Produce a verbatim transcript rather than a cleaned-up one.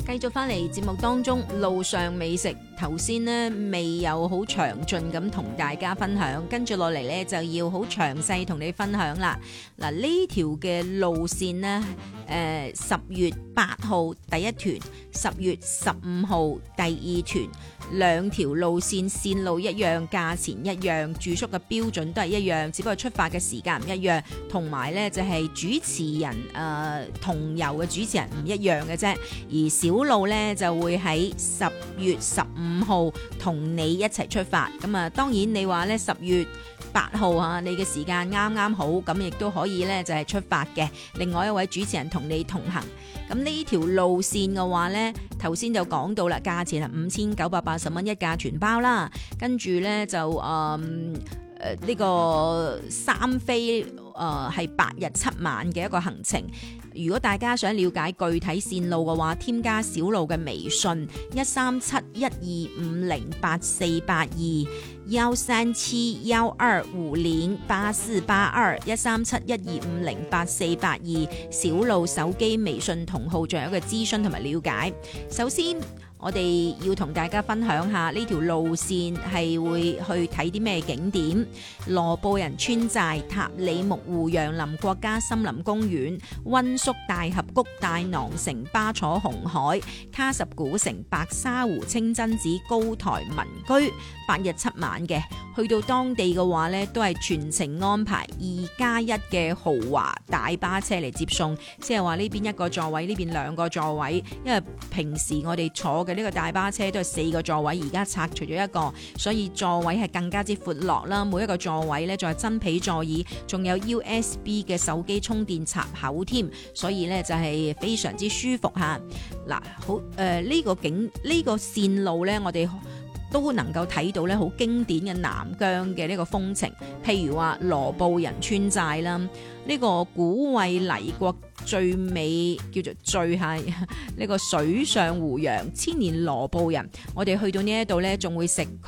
繼續翻嚟節目當中，路上美食頭先呢未有好詳盡咁同大家分享，跟住落嚟呢就要好詳細同你分享啦。嗱，呢條嘅路線呢，誒十月八號第一團，十月十五號第二團，兩條路線線路一樣，價錢一樣，住宿嘅標準都係一樣，只不過出發嘅時間唔一樣，同埋呢就係主持人誒、呃、同遊嘅主持人唔一樣嘅啫。而小路呢就會喺十月十五號同你一齊出發。咁啊，當然你話呢十月八號啊，你嘅時間啱啱好，咁亦都可以呢就係出發嘅。另外一位主持人同你同行。咁呢條路線嘅話呢，頭先就講到啦，價錢係五千九百八十蚊一架全包啦，跟住呢，就誒誒呢個三飛誒係八日七晚嘅一個行程。如果大家想了解具體線路嘅話，添加小路嘅微信一三七一二五零八四八二。幺三七幺二五零八四八二一三七一二五零八四八二小路手機微信同號，仲有一個諮詢同埋了解。首先我哋要同大家分享下呢條路線係會去睇啲咩景點。羅布人村寨、塔里木湖楊林國家森林公園、溫宿大峽谷、大囊城、巴楚紅海、卡什古城、白沙湖、清真寺、高台民居，八日七晚嘅。去到當地嘅話呢，都係全程安排二加一嘅豪華大巴車嚟接送，即係話呢邊一個座位，呢邊兩個座位。因為平時我哋坐嘅呢個大巴車都係四個座位，而家拆除咗一個，所以座位係更加之闊落啦。每一個座位呢，仲係真皮座椅，仲有 U S B 嘅手機充電插口添，所以呢，就係非常之舒服吓。嗱，好誒，呢、呃這個景呢、這個線路呢，我哋都能夠睇到咧好經典嘅南疆嘅呢個風情，譬如話羅布人村寨啦，呢、這個古惠黎國最美叫做最係呢個水上湖洋千年羅布人，我哋去到呢一度咧，仲會食